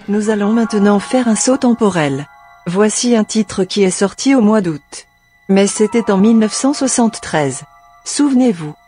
Nous allons maintenant faire un saut temporel. Voici un titre qui est sorti au mois d'août. Mais c'était en 1973. Souvenez-vous.